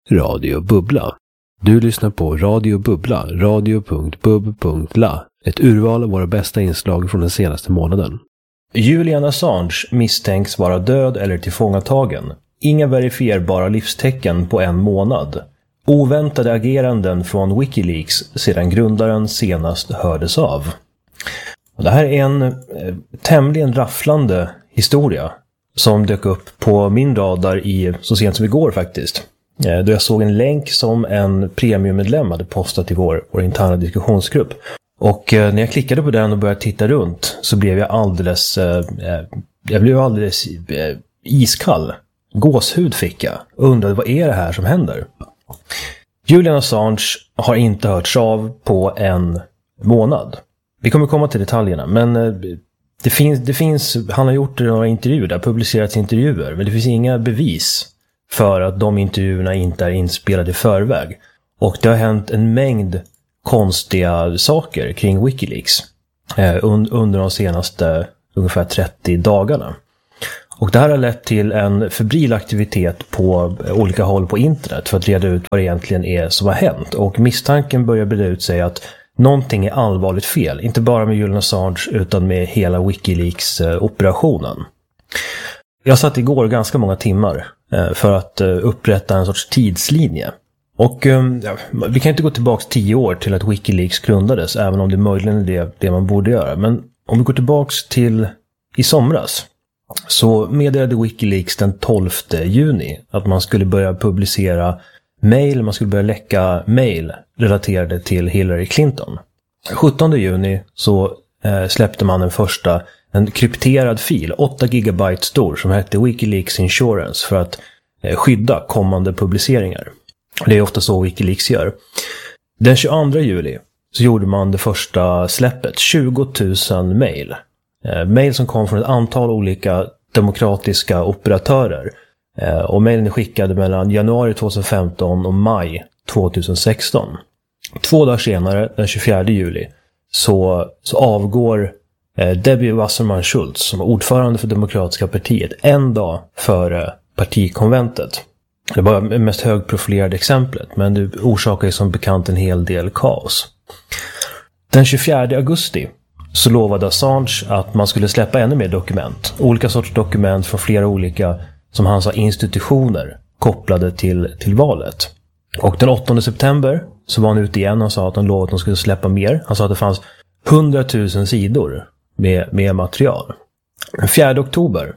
Radio Bubbla. Du lyssnar på Radio Bubbla, radio.bub.la. Ett urval av våra bästa inslag från den senaste månaden. Julian Assange misstänks vara död eller tillfångatagen. Inga verifierbara livstecken på en månad. Oväntade ageranden från Wikileaks sedan grundaren senast hördes av. Det här är en tämligen rafflande historia som dök upp på min radar så sent som igår faktiskt. Då jag såg en länk som en premiummedlem hade postat i vår interna diskussionsgrupp. Och när jag klickade på den och började titta runt så blev jag alldeles iskall. Gåshud fick jag. Undrade vad är det här som händer? Julian Assange har inte hörts av på en månad. Vi kommer komma till detaljerna, men det finns, han har gjort några intervjuer, där publicerats intervjuer, men det finns inga bevis för att de intervjuerna inte är inspelade i förväg. Och det har hänt en mängd konstiga saker kring Wikileaks under de senaste ungefär 30 dagarna. Och det här har lett till en febril aktivitet på olika håll på internet för att reda ut vad det egentligen är som har hänt. Och misstanken börjar breda ut sig att någonting är allvarligt fel. Inte bara med Julian Assange utan med hela Wikileaks-operationen. Jag satt igår ganska många timmar för att upprätta en sorts tidslinje. Och vi kan inte gå tillbaka 10 år till att Wikileaks grundades, även om det möjligen är det man borde göra. Men om vi går tillbaka till i somras, så meddelade Wikileaks den 12 juni att man skulle börja publicera mejl, man skulle börja läcka mejl relaterade till Hillary Clinton. 17 juni så släppte man en krypterad fil, 8 gigabyte stor, som hette Wikileaks Insurance för att skydda kommande publiceringar. Det är ofta så Wikileaks gör. Den 22 juli så gjorde man det första släppet, 20 000 mejl. Mejl som kom från ett antal olika demokratiska operatörer. Och mejlen är skickade mellan januari 2015 och maj 2016. 2 dagar senare, den 24 juli, så avgår Debbie Wasserman Schultz som är ordförande för Demokratiska partiet en dag före partikonventet. Det var det mest högprofilerade exemplet, men det orsakar ju som bekant en hel del kaos. Den 24 augusti så lovade Assange att man skulle släppa ännu mer dokument. Olika sorts dokument från flera olika, som han sa, institutioner kopplade till valet. Och den 8 september så var han ute igen och sa att han lovade att de skulle släppa mer. Han sa att det fanns 100 000 sidor med material. Den 4 oktober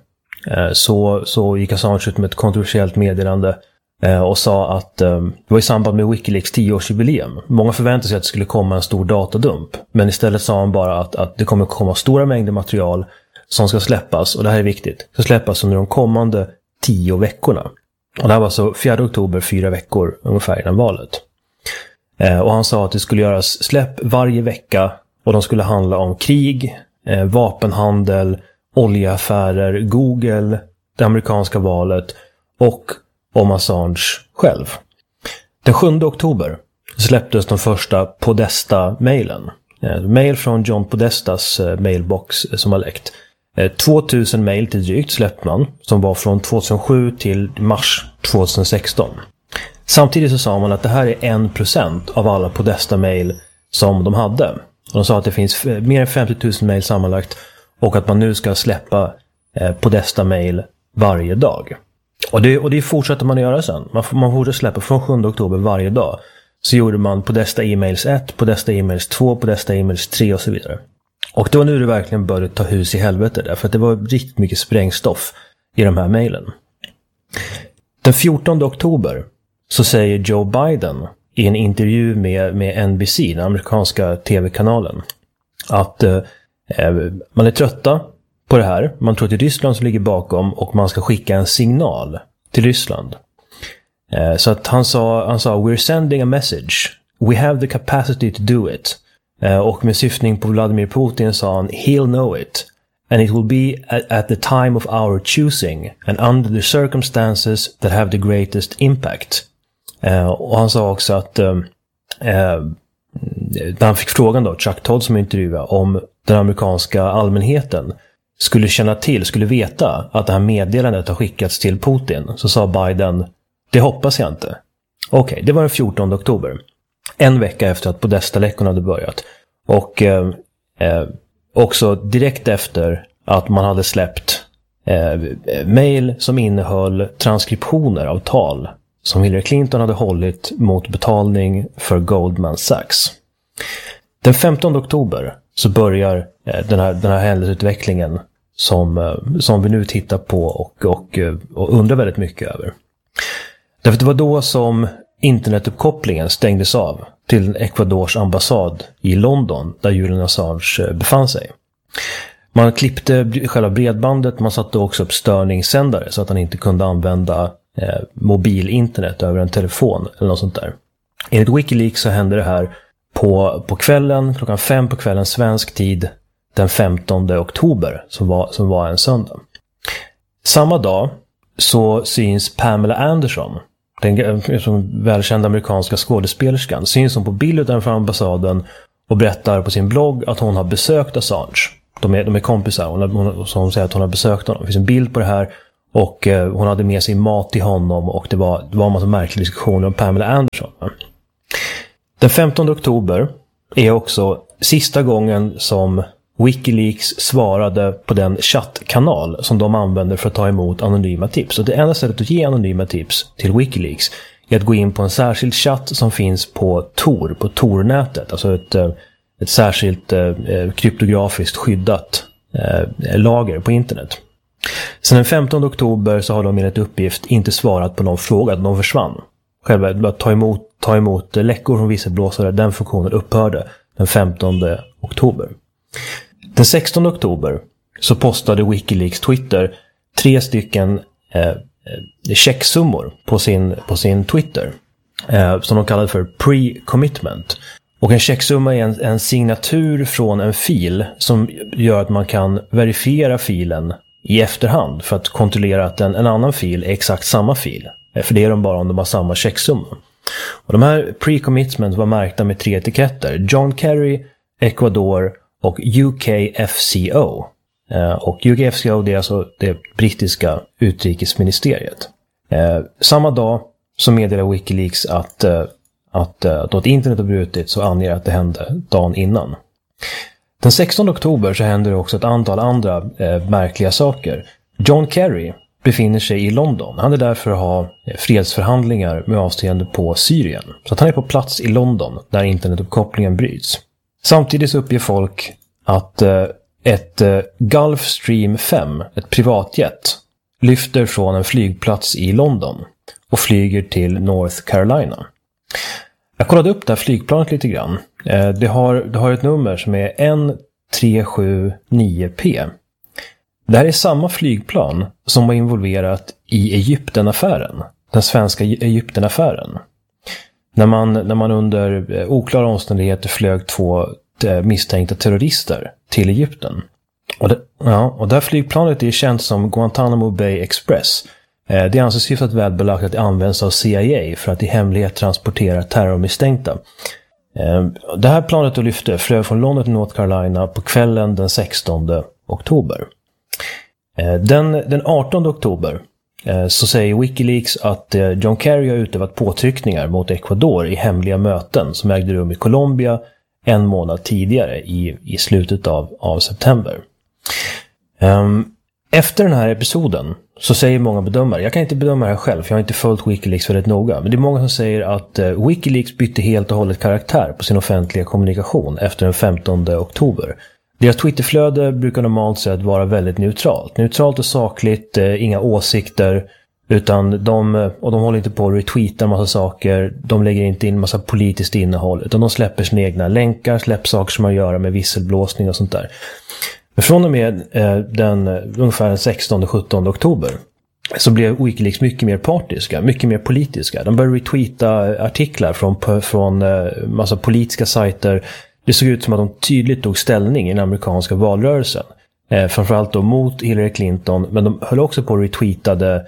så gick Assange ut med ett kontroversiellt meddelande och sa att det var i samband med Wikileaks 10-årsjubileum. Många förväntade sig att det skulle komma en stor datadump, men istället sa han bara att det kommer komma stora mängder material som ska släppas, och det här är viktigt, ska släppas under de kommande 10 veckorna. Och det här var så 4 oktober, 4 veckor ungefär innan valet. Och han sa att det skulle göras släpp varje vecka, och de skulle handla om krig, vapenhandel, oljeaffärer, Google, det amerikanska valet och om Assange själv. Den 7 oktober släpptes de första Podesta-mailen. Mail från John Podestas mailbox som har läckt. 2000 mail till drygt släppte man, som var från 2007 till mars 2016. Samtidigt så sa man att det här är 1% av alla Podesta-mail som de hade. Och de sa att det finns mer än 50 000 mail sammanlagt, och att man nu ska släppa Podesta-mail varje dag. Och det fortsätter man att göra sen. Man fortsätter släppa från 7 oktober varje dag. Så gjorde man Podesta e-mails 1, Podesta e-mails 2, Podesta e-mails 3 och så vidare. Och det var nu det verkligen började ta hus i helvete där, för att det var riktigt mycket sprängstoff i de här mejlen. Den 14 oktober så säger Joe Biden i en intervju med NBC, den amerikanska tv-kanalen, att man är trötta på det här. Man tror att det är Ryssland som ligger bakom, och man ska skicka en signal till Ryssland. Så att han sa we're sending a message. We have the capacity to do it. Och med syftning på Vladimir Putin sa han, he'll know it. And it will be at the time of our choosing and under the circumstances that have the greatest impact. Och han sa också att när han fick frågan då, Chuck Todd som intervjuade, om den amerikanska allmänheten skulle veta att det här meddelandet har skickats till Putin, så sa Biden, det hoppas jag inte. Okej, det var den 14 oktober. En vecka efter att Podesta-läckorna hade börjat. Och också direkt efter att man hade släppt mejl som innehöll transkriptioner av tal som Hillary Clinton hade hållit mot betalning för Goldman Sachs. Den 15 oktober så börjar den här händelseutvecklingen som vi nu tittar på och undrar väldigt mycket över. Därför att det var då som internetuppkopplingen stängdes av till Ecuadors ambassad i London där Julian Assange befann sig. Man klippte själva bredbandet, man satte också upp störningssändare så att han inte kunde använda mobilinternet över en telefon eller något sånt där. Enligt Wikileaks så hände det här på kvällen, klockan 5 på kvällen svensk tid den 15 oktober som var en söndag. Samma dag så syns Pamela Anderson, den välkända amerikanska skådespelerskan, syns hon på bild utanför ambassaden och berättar på sin blogg att hon har besökt Assange. De är kompisar, som säger att hon har besökt honom. Det finns en bild på det här och hon hade med sig mat till honom och det var en massa märkliga diskussioner om Pamela Anderson. Den 15 oktober är också sista gången som Wikileaks svarade på den chattkanal som de använder för att ta emot anonyma tips. Och det enda sättet att ge anonyma tips till Wikileaks är att gå in på en särskild chatt som finns på Tor-nätet. Alltså ett särskilt kryptografiskt skyddat lager på internet. Sen den 15 oktober så har de enligt uppgift inte svarat på någon fråga, att de försvann. Själva att ta emot läckor från visselblåsare, den funktionen upphörde den 15 oktober. Den 16 oktober så postade Wikileaks Twitter 3 stycken checksummor på sin Twitter som de kallade för pre-commitment. Och en checksumma är en signatur från en fil som gör att man kan verifiera filen i efterhand för att kontrollera att en annan fil är exakt samma fil. För det är de bara om de har samma checksumma. Och de här pre-commitment var märkta med 3 etiketter. John Kerry, Ecuador och UKFCO. Och UKFCO det är alltså det brittiska utrikesministeriet. Samma dag så meddelar Wikileaks att då ett internet har brutit så anger att det hände dagen innan. Den 16 oktober så händer det också ett antal andra märkliga saker. John Kerry befinner sig i London. Han är där för att ha fredsförhandlingar med avseende på Syrien. Så att han är på plats i London där internetuppkopplingen bryts. Samtidigt så uppger folk att ett Gulfstream 5, ett privatjet, lyfter från en flygplats i London och flyger till North Carolina. Jag kollade upp det här flygplanet lite grann. Det har ett nummer som är N379P. Det här är samma flygplan som var involverat i Egyptenaffären, den svenska Egyptenaffären. När man under oklara omständigheter flög 2 misstänkta terrorister till Egypten. Och det här flygplanet är känt som Guantanamo Bay Express. Det anses hyfsat välbelagt att det används av CIA för att i hemlighet transportera terrormisstänkta. Det här planet då flög från London till North Carolina på kvällen den 16 oktober. Den 18 oktober så säger Wikileaks att John Kerry har utövat påtryckningar mot Ecuador i hemliga möten som ägde rum i Colombia en månad tidigare i slutet av september. Efter den här episoden så säger många bedömare, jag kan inte bedöma det här själv för jag har inte följt Wikileaks väldigt noga, men det är många som säger att Wikileaks bytte helt och hållet karaktär på sin offentliga kommunikation efter den 15 oktober. Deras Twitterflöde brukar normalt sett vara väldigt neutralt och sakligt, inga åsikter, utan de håller inte på att retweeta en massa saker, de lägger inte in massa politiskt innehåll, utan de släpper sina egna länkar, släpper saker som har att göra med visselblåsning och sånt där. Men från och med ungefär den 16-17 oktober så blev Wikileaks mycket mer partiska, mycket mer politiska. De började retweeta artiklar från massa politiska sajter. Det såg ut som att de tydligt tog ställning i den amerikanska valrörelsen. Framförallt då mot Hillary Clinton, men de höll också på att retweetade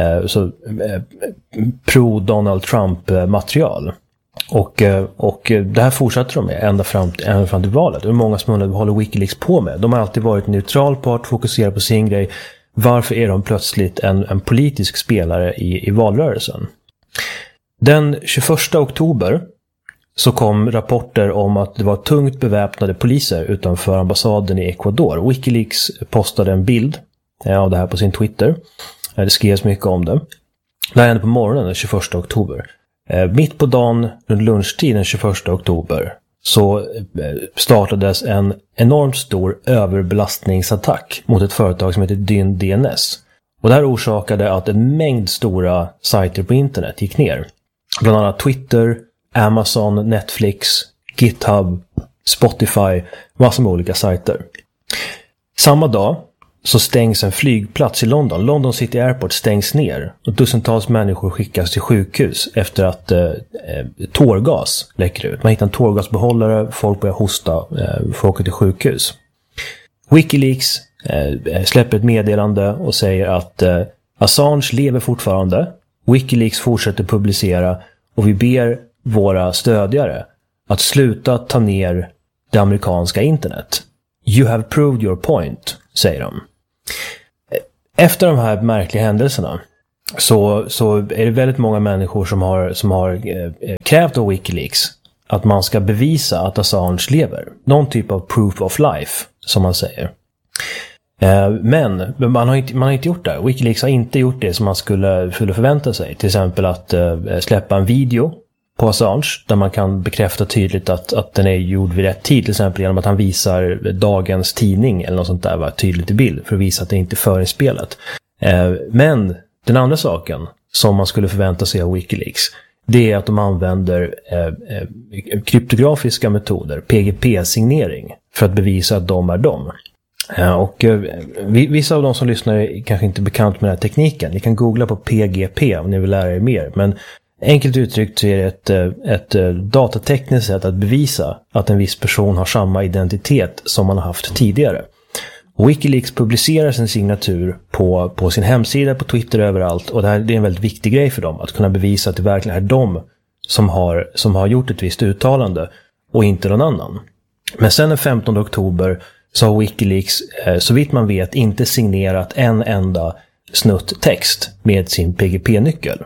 pro-Donald Trump-material. Och det här fortsatte de med ända fram till valet. Det är många som undrar vad håller Wikileaks på med. De har alltid varit en neutral part, fokuserar på sin grej. Varför är de plötsligt en politisk spelare i valrörelsen? Den 21 oktober så kom rapporter om att det var tungt beväpnade poliser utanför ambassaden i Ecuador. Wikileaks postade en bild av det här på sin Twitter. Det skrevs mycket om det. Det här hände på morgonen den 21 oktober. Mitt på dagen, runt lunchtid den 21 oktober, så startades en enormt stor överbelastningsattack mot ett företag som heter Dyn DNS. Och det här orsakade att en mängd stora sajter på internet gick ner. Bland annat Twitter, Amazon, Netflix, GitHub, Spotify, massor med olika sajter. Samma dag så stängs en flygplats i London. London City Airport stängs ner och tusentals människor skickas till sjukhus efter att tårgas läcker ut. Man hittar en tårgasbehållare, folk börjar hosta, folk åker till sjukhus. Wikileaks släpper ett meddelande och säger att Assange lever fortfarande. Wikileaks fortsätter publicera och vi ber våra stödjare att sluta ta ner det amerikanska internet. You have proved your point, säger de. Efter de här märkliga händelserna så är det väldigt många människor som har krävt av Wikileaks att man ska bevisa att Assange lever. Någon typ av proof of life, som man säger. Men man har inte gjort det. Wikileaks har inte gjort det som man skulle förvänta sig. Till exempel att släppa en video på Assange där man kan bekräfta tydligt att den är gjord vid rätt tid. Till exempel genom att han visar dagens tidning eller något sånt där var tydligt i bild för att visa att det inte är förinspelat. Men den andra saken som man skulle förvänta sig av Wikileaks, det är att de använder kryptografiska metoder, PGP-signering, för att bevisa att de är de. Och vissa av de som lyssnar är kanske inte bekant med den här tekniken. Ni kan googla på PGP om ni vill lära er mer. Men enkelt uttryckt så är det ett datatekniskt sätt att bevisa att en viss person har samma identitet som man har haft tidigare. Och Wikileaks publicerar sin signatur på sin hemsida, på Twitter, överallt. Och det är en väldigt viktig grej för dem, att kunna bevisa att det verkligen är de som har gjort ett visst uttalande och inte någon annan. Men sen den 15 oktober så har Wikileaks, så vitt man vet, inte signerat en enda snutt text med sin PGP-nyckel.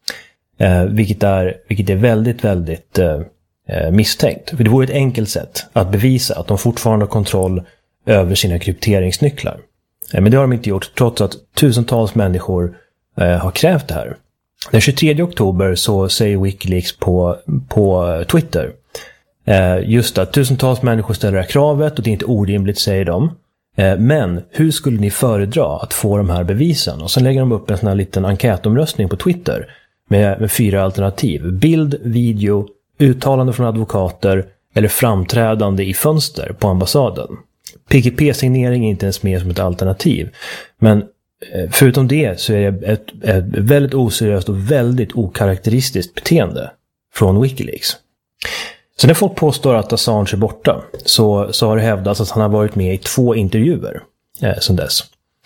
Vilket är väldigt, väldigt misstänkt. För det vore ett enkelt sätt att bevisa att de fortfarande har kontroll över sina krypteringsnycklar. Men det har de inte gjort, trots att tusentals människor har krävt det här. Den 23 oktober så säger Wikileaks på Twitter just att tusentals människor ställer det här kravet och det är inte orimligt, säger de. Men hur skulle ni föredra att få de här bevisen? Och sen lägger de upp en sån här liten enkätomröstning på Twitter med 4 alternativ. Bild, video, uttalande från advokater eller framträdande i fönster på ambassaden. PGP-signering är inte ens med som ett alternativ. Men förutom det så är det ett väldigt oseriöst och väldigt okaraktäristiskt beteende från Wikileaks. Så när folk påstår att Assange är borta så har det hävdats att han har varit med i 2 intervjuer sedan dess.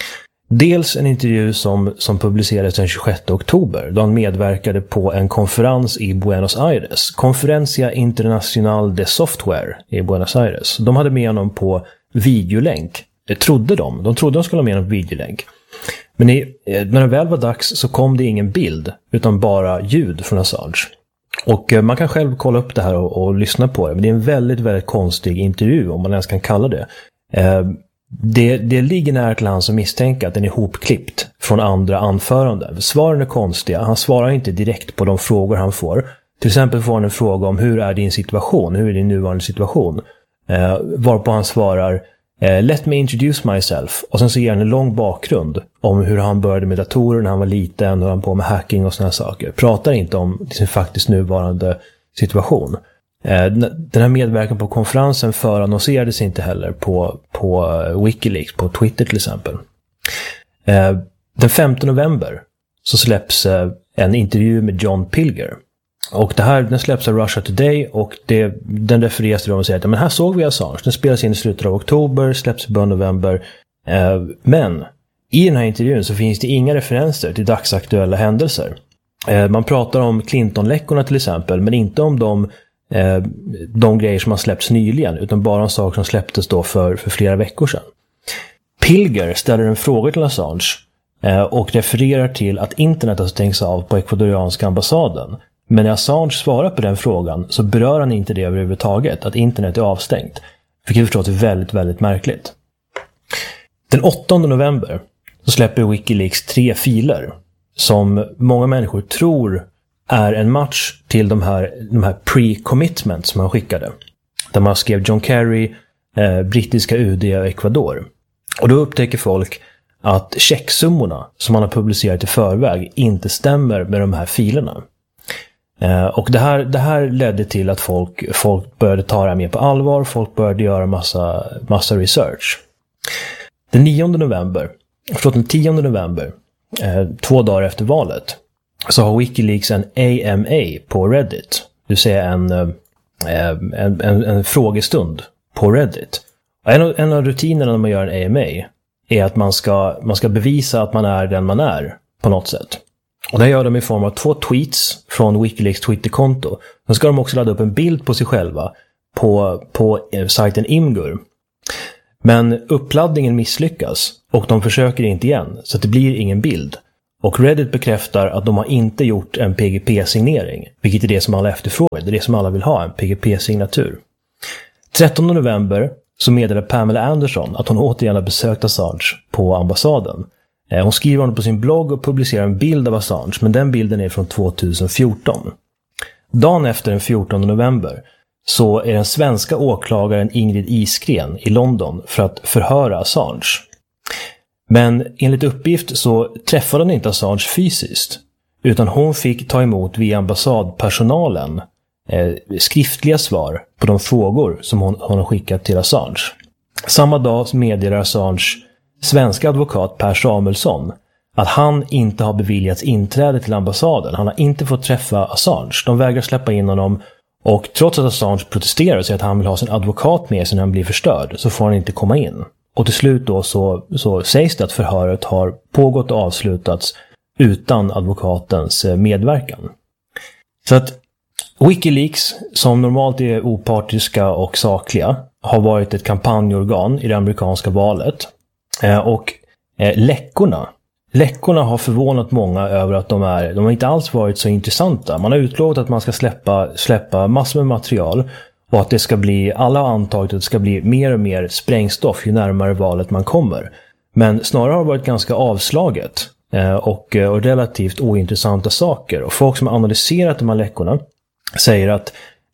Dels en intervju som publicerades den 26 oktober då han medverkade på en konferens i Buenos Aires. Conferencia Internacional de Software i Buenos Aires. De hade med honom på videolänk. Trodde de. De trodde de skulle ha med honom på videolänk. Men när det väl var dags så kom det ingen bild utan bara ljud från Assange. Och man kan själv kolla upp det här och lyssna på det. Men det är en väldigt, väldigt konstig intervju, om man ens kan kalla det. Det ligger nära till han som misstänker att den är hopklippt från andra anföranden. Svaren är konstiga. Han svarar inte direkt på de frågor han får. Till exempel får han en fråga om hur är din situation? Hur är din nuvarande situation? Varpå han svarar let me introduce myself. Och sen så ger han en lång bakgrund om hur han började med datorer när han var liten, hur han på med hacking och såna saker. Pratar inte om sin faktiskt nuvarande situation. Den här medverkan på konferensen förannonserades inte heller på Wikileaks, på Twitter till exempel. Den 5 november så släpps en intervju med John Pilger. Och den släpps av Russia Today och den refereras till dem och säger att men här såg vi Assange. Den spelas in i slutet av oktober, släpps i början av november. Men i den här intervjun så finns det inga referenser till dagsaktuella händelser. Man pratar om Clinton-läckorna till exempel, men inte om de grejer som har släppts nyligen, utan bara om saker som släpptes då för flera veckor sedan. Pilger ställer en fråga till Assange och refererar till att internet har stängts av på ekvadorianska ambassaden. Men när Assange svarar på den frågan så berör han inte det överhuvudtaget, att internet är avstängt. Vilket förstås är väldigt, väldigt märkligt. Den 8 november så släpper Wikileaks 3 filer som många människor tror är en match till de här pre-commitment som han skickade. Där man skrev John Kerry, brittiska UD och Ecuador. Och då upptäcker folk att checksummorna som man har publicerat i förväg inte stämmer med de här filerna. Och det här ledde till att folk började ta det här mer på allvar. Folk började göra massa research. Den 10 november, 2 dagar efter valet, så har Wikileaks en AMA på Reddit. Det vill säga en frågestund på Reddit. En av rutinerna när man gör en AMA är att man ska bevisa att man är den man är på något sätt. Och det gör de i form av 2 tweets från Wikileaks Twitterkonto. Sen ska de också ladda upp en bild på sig själva på sajten Imgur. Men uppladdningen misslyckas och de försöker inte igen, så att det blir ingen bild. Och Reddit bekräftar att de har inte gjort en PGP-signering, vilket är det som alla efterfrågar. Det är det som alla vill ha, en PGP-signatur. 13 november så meddelar Pamela Anderson att hon återigen har besökt Assange på ambassaden. Hon skriver honom på sin blogg och publicerar en bild av Assange, men den bilden är från 2014. Dagen efter den 14 november så är den svenska åklagaren Ingrid Isgren i London för att förhöra Assange. Men enligt uppgift så träffade hon inte Assange fysiskt, utan hon fick ta emot via ambassadpersonalen skriftliga svar på de frågor som hon har skickat till Assange. Samma dag meddelar Assange svenska advokat Per Samuelsson att han inte har beviljats inträde till ambassaden. Han har inte fått träffa Assange. De vägrar släppa in honom, och trots att Assange protesterar och säger att han vill ha sin advokat med sig när han blir förstörd, så får han inte komma in. Och till slut då så sägs det att förhöret har pågått och avslutats utan advokatens medverkan. Så att Wikileaks, som normalt är opartiska och sakliga, har varit ett kampanjorgan i det amerikanska valet. Och läckorna har förvånat många över att de har inte alls varit så intressanta. Man har utlovat att man ska släppa massor med material, och att det ska bli, alla har antagit att det ska bli mer och mer sprängstoff ju närmare valet man kommer. Men snarare har det varit ganska avslaget och relativt ointressanta saker. Och folk som har analyserat de här läckorna säger att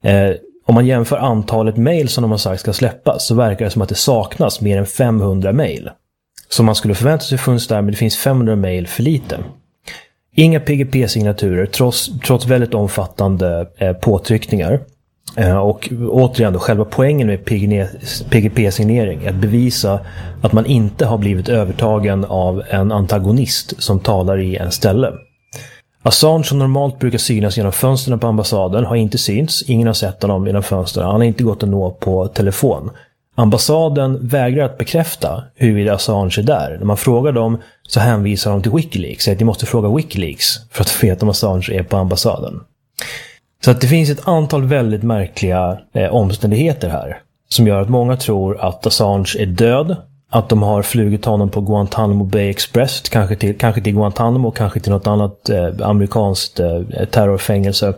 om man jämför antalet mejl som de har sagt ska släppas, så verkar det som att det saknas mer än 500 mejl. Så man skulle förvänta sig funnits där, men det finns 500 mejl för lite. Inga PGP-signaturer trots väldigt omfattande påtryckningar. Och återigen då, själva poängen med PGP-signering är att bevisa att man inte har blivit övertagen av en antagonist som talar i en ställe. Assange, som normalt brukar synas genom fönstren på ambassaden, har inte synts. Ingen har sett honom genom fönstren. Han har inte gått att nå på telefon. Ambassaden vägrar att bekräfta huruvida Assange är där. När man frågar dem så hänvisar de till Wikileaks. Att de måste fråga Wikileaks för att få veta om Assange är på ambassaden. Så att det finns ett antal väldigt märkliga omständigheter här som gör att många tror att Assange är död. Att de har flugit honom på Guantanamo Bay Express, kanske till Guantanamo, kanske till något annat amerikanskt terrorfängelse.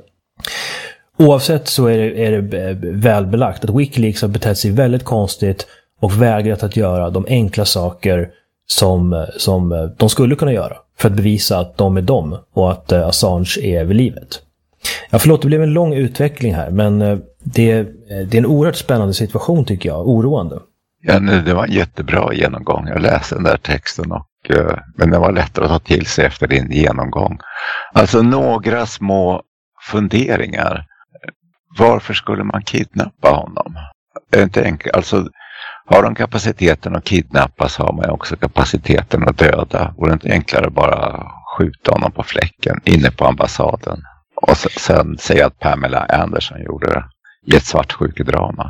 Oavsett så är det välbelagt att Wikileaks har betett sig väldigt konstigt och vägrat att göra de enkla saker som de skulle kunna göra för att bevisa att de är dem och att Assange är vid livet. Ja, förlåt, det blev en lång utveckling här, men det är en oerhört spännande situation, tycker jag. Oroande. Ja, det var en jättebra genomgång. Jag läste den där texten, men det var lättare att ta till sig efter din genomgång. Alltså några små funderingar. Varför skulle man kidnappa honom? Det är inte enkelt. Alltså, har de kapaciteten att kidnappa, så har man också kapaciteten att döda. Vore det inte enklare att bara skjuta honom på fläcken inne på ambassaden? Och sen säga att Pamela Anderson gjorde det i ett svartsjukedrama.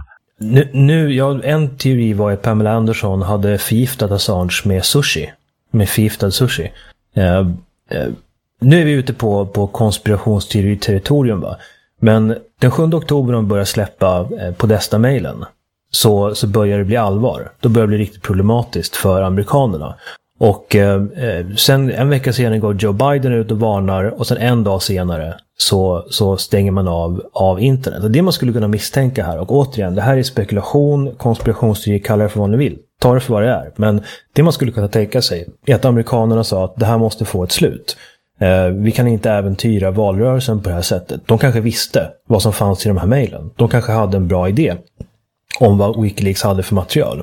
En teori var att Pamela Anderson hade förgiftat Assange med sushi. Med förgiftad sushi. Nu är vi ute på konspirationsteori-territorium, va? Men den 7 oktober de börjar släppa Podesta-mailen så börjar det bli allvar. Då börjar det bli riktigt problematiskt för amerikanerna. Och sen en vecka senare går Joe Biden ut och varnar, och sen en dag senare så stänger man av internet. Och det man skulle kunna misstänka här, och återigen, det här är spekulation, konspirationsteori, kalla det för vad ni vill. Ta det för vad det är. Men det man skulle kunna tänka sig är att amerikanerna sa att det här måste få ett slut. Vi kan inte äventyra valrörelsen på det här sättet. De kanske visste vad som fanns i de här mejlen. De kanske hade en bra idé om vad WikiLeaks hade för material.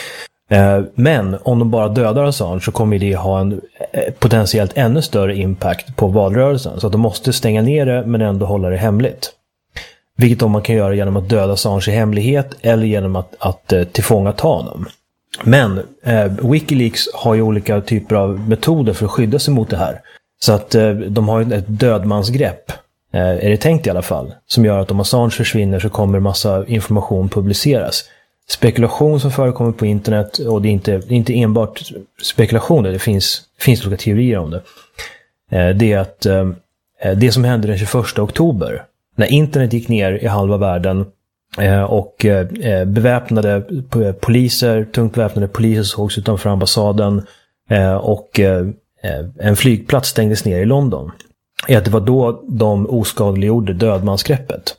Men om de bara dödar Assange så kommer det ha en potentiellt ännu större impact på valrörelsen. Så att de måste stänga ner det men ändå hålla det hemligt. Vilket man kan göra genom att döda Assange i hemlighet eller genom att tillfångata honom. Men WikiLeaks har ju olika typer av metoder för att skydda sig mot det här. Så att de har ett dödmansgrepp, är det tänkt i alla fall, som gör att om Assange försvinner så kommer massa information publiceras. Spekulation som förekommer på internet, och det är inte enbart spekulationer, det finns olika teorier om det. Det är att det som hände den 21 oktober, när internet gick ner i halva världen och beväpnade poliser, tungt beväpnade poliser sågs utanför ambassaden och en flygplats stängdes ner i London, är att det var då de oskadliggjorde dödmansgreppet.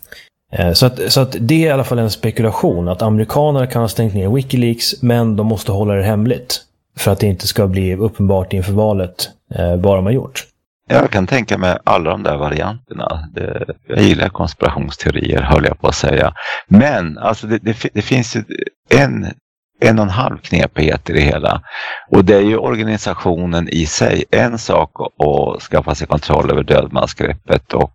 Så att det är i alla fall en spekulation att amerikaner kan ha stängt ner WikiLeaks, men de måste hålla det hemligt för att det inte ska bli uppenbart inför valet vad de har gjort. Jag kan tänka mig alla de där varianterna. Jag gillar konspirationsteorier, höll jag på att säga. Men alltså det finns ju en och en halv knepighet i det hela. Och det är ju organisationen i sig. En sak att skaffa sig kontroll över dödmansgreppet och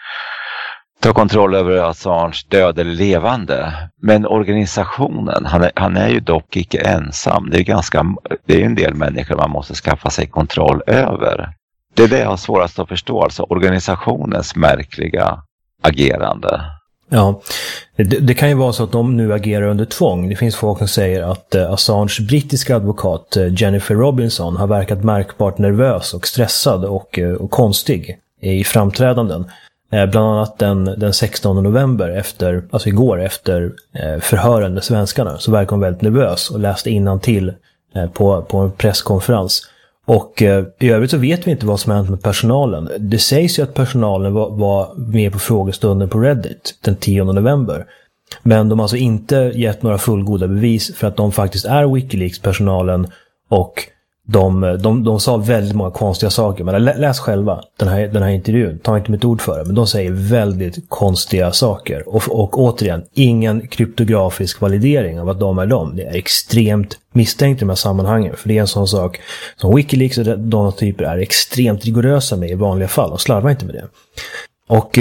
ta kontroll över Assange, död eller levande. Men organisationen, han är ju dock icke ensam. Det är en del människor man måste skaffa sig kontroll över. Det är det jag har svårast att förstå, alltså organisationens märkliga agerande. Ja, det kan ju vara så att de nu agerar under tvång. Det finns folk som säger att Assange brittiska advokat Jennifer Robinson har verkat märkbart nervös och stressad och konstig i framträdanden. Bland annat den 16 november igår efter förhören med svenskarna, så verkar hon väldigt nervös och läste innantill på en presskonferens. Och i övrigt så vet vi inte vad som hänt med personalen. Det sägs ju att personalen var med på frågestunden på Reddit den 10 november. Men de har alltså inte gett några fullgoda bevis för att de faktiskt är WikiLeaks-personalen, och de sa väldigt många konstiga saker. Men läs själva den här intervjun, ta inte mitt ord för det, men de säger väldigt konstiga saker. Och återigen, ingen kryptografisk validering av att de är de. Det är extremt misstänkt i de här sammanhangen, för det är en sån sak som WikiLeaks och de typer är extremt rigorösa med i vanliga fall, och slarvar inte med det. Och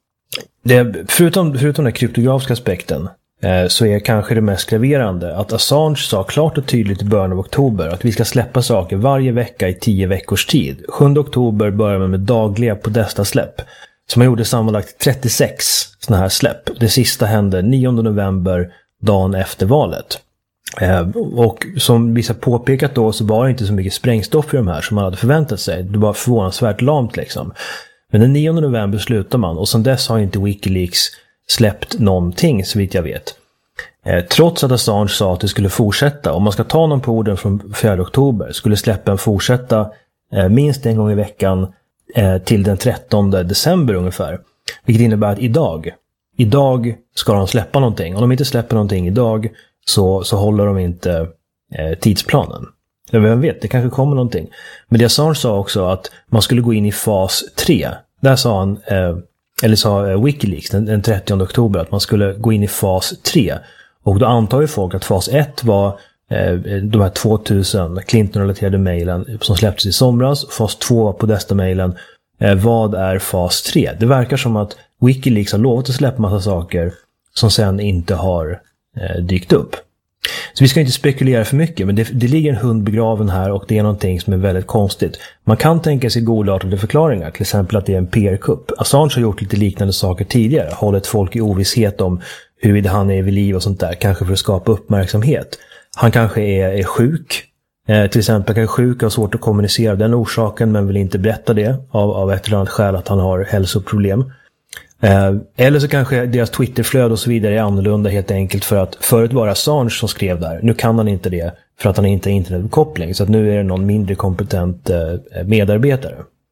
förutom den kryptografiska aspekten så är kanske det mest graverande att Assange sa klart och tydligt i början av oktober att vi ska släppa saker varje vecka i 10 veckors tid. 7 oktober börjar man med dagliga Podesta-släpp. Så man gjorde sammanlagt 36 sådana här släpp. Det sista hände 9 november, dagen efter valet. Och som vissa påpekat då, så var det inte så mycket sprängstoff i de här som man hade förväntat sig. Det var förvånansvärt lamt liksom. Men den 9 november slutar man, och sedan dess har inte WikiLeaks släppt någonting så vitt jag vet. Trots att Assange sa att det skulle fortsätta, om man ska ta någon på orden från 4 oktober, skulle släppen fortsätta minst en gång i veckan till den 13 december ungefär. Vilket innebär att idag ska de släppa någonting. Om de inte släpper någonting idag så håller de inte tidsplanen. Vem vet, det kanske kommer någonting. Men det Assange sa också att man skulle gå in i fas 3. Där sa han, eller sa WikiLeaks den 30 oktober att man skulle gå in i fas 3. Och då antar ju folk att fas 1 var de här 2000 Clinton-relaterade mejlen som släpptes i somras. Fas 2 var Podesta-mejlen. Vad är fas 3? Det verkar som att WikiLeaks har lovat att släppa massa saker som sen inte har dykt upp. Så vi ska inte spekulera för mycket, men det ligger en hund begraven här, och det är någonting som är väldigt konstigt. Man kan tänka sig godartade förklaringar, till exempel att det är en PR-kupp. Assange har gjort lite liknande saker tidigare, hållit folk i ovisshet om huruvida han är vid liv och sånt där, kanske för att skapa uppmärksamhet. Han kanske är sjuk, till exempel kanske sjuk och har svårt att kommunicera den orsaken, men vill inte berätta det av ett eller annat skäl att han har hälsoproblem. Eller så kanske deras Twitterflöde och så vidare är annorlunda helt enkelt för att förut var Assange som skrev där. Nu kan han inte det för att han inte har internetuppkoppling, så att nu är det någon mindre kompetent medarbetare.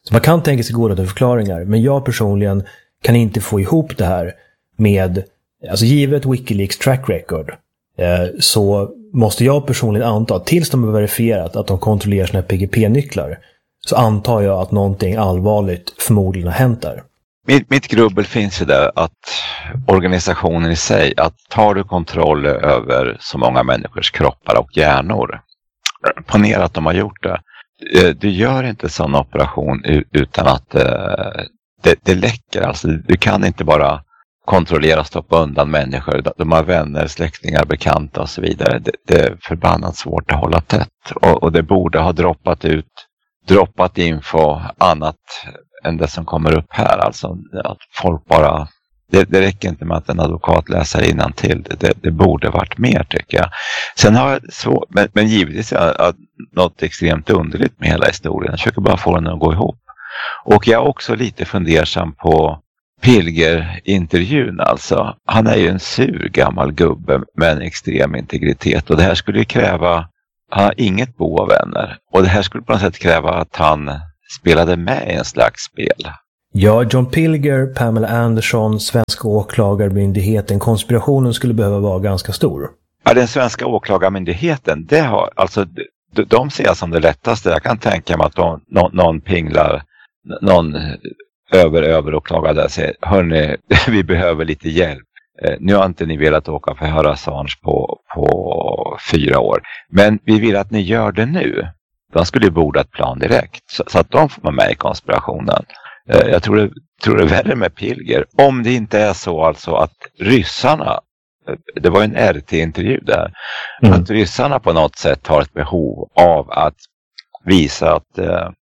Så man kan tänka sig goda förklaringar, men jag personligen kan inte få ihop det här med, alltså givet WikiLeaks track record, så måste jag personligen anta, tills de har verifierat att de kontrollerar sina PGP-nycklar, så antar jag att någonting allvarligt förmodligen har hänt där. Mitt grubbel finns ju där att organisationen i sig, att tar du kontroll över så många människors kroppar och hjärnor, ponera att de har gjort det. Du gör inte sån operation utan att det läcker. Alltså, du kan inte bara kontrollera och stoppa undan människor. De har vänner, släktingar, bekanta och så vidare. Det är förbannat svårt att hålla tätt. Och det borde ha droppat info annat än det som kommer upp här. Alltså att folk bara... Det räcker inte med att en advokat läser innantill. Det borde varit mer, tycker jag. Sen har jag men givetvis är något extremt underligt med hela historien. Jag försöker bara få den att gå ihop. Och jag är också lite fundersam på Pilger-intervjun. Alltså, han är ju en sur gammal gubbe med en extrem integritet. Och det här skulle ju kräva... Han har inget bo av vänner. Och det här skulle på något sätt kräva att han spelade med i en slags spel. Ja, John Pilger, Pamela Anderson, svenska åklagarmyndigheten, konspirationen skulle behöva vara ganska stor. Ja, den svenska åklagarmyndigheten, det har, alltså, de ser jag som det lättaste. Jag kan tänka mig att någon pinglar, någon överåklagare där säger, hörni, vi behöver lite hjälp. Nu har inte ni velat åka för höra Assange på 4 år. Men vi vill att ni gör det nu. De skulle ju borda ett plan direkt. Så att de får vara med i konspirationen. Jag tror det är värre med Pilger. Om det inte är så alltså att ryssarna, det var en RT-intervju där, att ryssarna på något sätt har ett behov av att visa att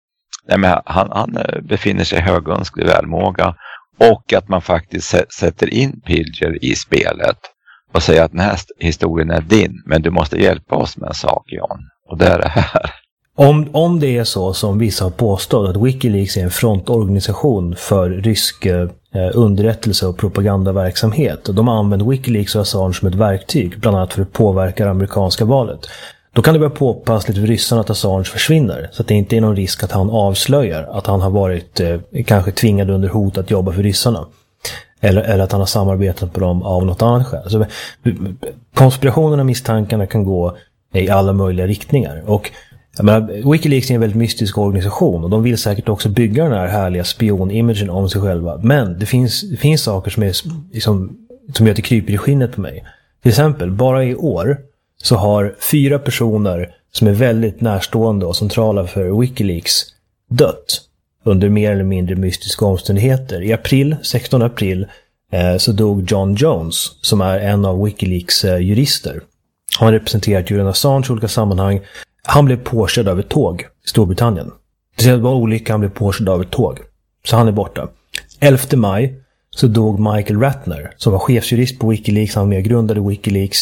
han befinner sig i högönsklig välmåga och att man faktiskt sätter in Pilger i spelet och säger att den här historien är din, men du måste hjälpa oss med en sak, John. Och det är det här. Om det är så som vissa har påstått att WikiLeaks är en frontorganisation för rysk underrättelse och propagandaverksamhet, och de använder WikiLeaks och Assange som ett verktyg, bland annat för att påverka det amerikanska valet, då kan det vara påpassligt för ryssarna att Assange försvinner, så att det inte är någon risk att han avslöjar att han har varit kanske tvingad under hot att jobba för ryssarna. Eller att han har samarbetat på dem av något annat skäl. Så konspirationerna och misstankarna kan gå i alla möjliga riktningar. Och jag menar, WikiLeaks är en väldigt mystisk organisation och de vill säkert också bygga den här härliga spion-imagen om sig själva. Men det finns saker som är liksom, som gör att det kryper i skinnet på mig. Till exempel, bara i år så har 4 personer som är väldigt närstående och centrala för WikiLeaks dött under mer eller mindre mystiska omständigheter. I april, 16 april, så dog John Jones, som är en av WikiLeaks jurister. Han har representerat Julian Assange i olika sammanhang. Han blev påkörd av ett tåg i Storbritannien. Det var olyckan, han blev påkörd av ett tåg. Så han är borta. 11 maj så dog Michael Ratner, som var chefsjurist på WikiLeaks. Han medgrundade WikiLeaks.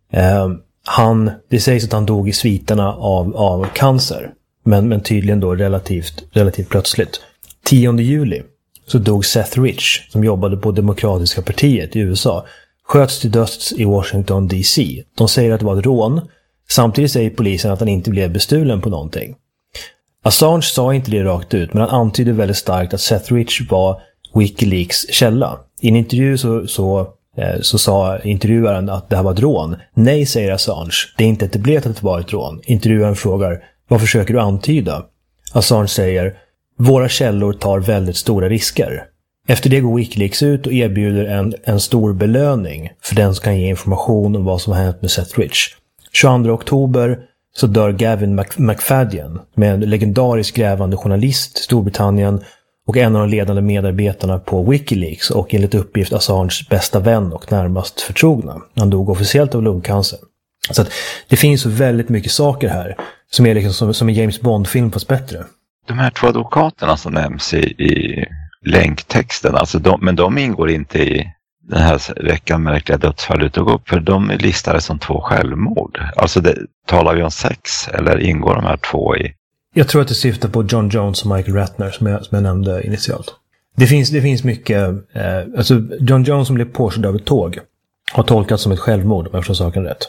Det sägs att han dog i sviterna av cancer. Men tydligen då relativt plötsligt. 10 juli så dog Seth Rich, som jobbade på Demokratiska partiet i USA. Sköts till döds i Washington DC. De säger att det var ett rån. Samtidigt säger polisen att han inte blev bestulen på någonting. Assange sa inte det rakt ut, men han antydde väldigt starkt att Seth Rich var WikiLeaks källa. I en intervju så sa intervjuaren att det här var ett rån. Nej, säger Assange. Det är inte etablerat att det var ett rån. Intervjuaren frågar, vad försöker du antyda? Assange säger, våra källor tar väldigt stora risker. Efter det går WikiLeaks ut och erbjuder en stor belöning för den som kan ge information om vad som har hänt med Seth Rich. 22 oktober så dör Gavin McFadden, med en legendarisk grävande journalist i Storbritannien och en av de ledande medarbetarna på WikiLeaks och enligt uppgift Assanges bästa vän och närmast förtrogna. Han dog officiellt av lungcancer. Så att det finns så väldigt mycket saker här som är liksom som en James Bond-film fast bättre. De här 2 advokaterna som nämns i länktexten, alltså men de ingår inte i den här veckan märkliga dödsfall du tog upp, för de är listade som 2 självmord. Alltså talar vi om 6 eller ingår de här 2 i? Jag tror att det syftar på John Jones och Michael Ratner som jag nämnde initialt. Det finns mycket, alltså John Jones som blev påkörd av ett tåg har tolkats som ett självmord, om jag förstår saken rätt.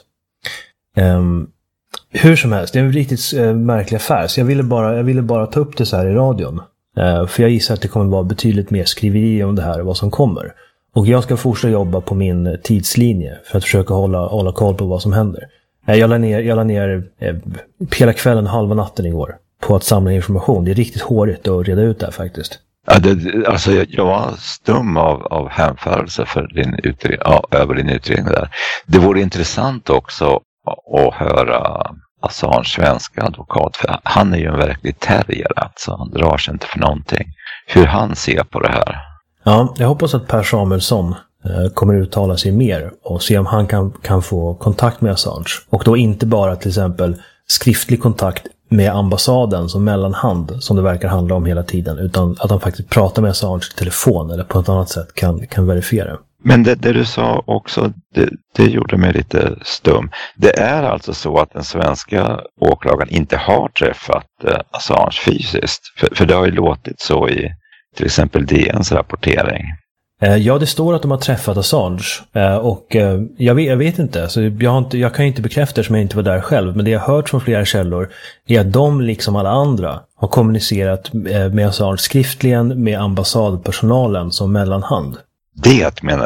Hur som helst, det är en riktigt märklig affär, så jag ville bara ta upp det så här i radion. För jag gissar att det kommer vara betydligt mer skriveri om det här och vad som kommer. Och jag ska fortsätta jobba på min tidslinje för att försöka hålla koll på vad som händer. Jag la ner hela kvällen, halva natten igår på att samla information. Det är riktigt hårigt att reda ut det här faktiskt. Ja, alltså jag var stum av hänförelse för över din utredning där. Det vore intressant också att höra Assange svenska advokat, för han är ju en verklig terrier, alltså han drar sig inte för någonting. Hur han ser på det här. Ja, jag hoppas att Per Samuelsson kommer uttala sig mer och se om han kan få kontakt med Assange. Och då inte bara till exempel skriftlig kontakt med ambassaden som mellanhand, som det verkar handla om hela tiden, utan att han faktiskt pratar med Assange i telefon eller på ett annat sätt kan verifiera. Men det du sa också, det gjorde mig lite stum. Det är alltså så att den svenska åklagaren inte har träffat Assange fysiskt. För det har ju låtit så i till exempel DNs rapportering. Ja, det står att de har träffat Assange och jag vet inte, så jag kan inte bekräfta som jag inte var där själv, men det jag har hört från flera källor är att de liksom alla andra har kommunicerat med Assange skriftligen med ambassadpersonalen som mellanhand. Det menar